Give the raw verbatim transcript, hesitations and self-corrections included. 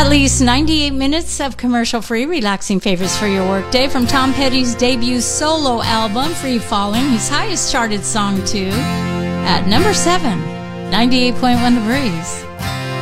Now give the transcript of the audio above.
least ninety-eight minutes of commercial-free, relaxing favorites for your workday from Tom Petty's debut solo album, Free Falling, his highest charted song, too, at number seven, ninety-eight point one The Breeze.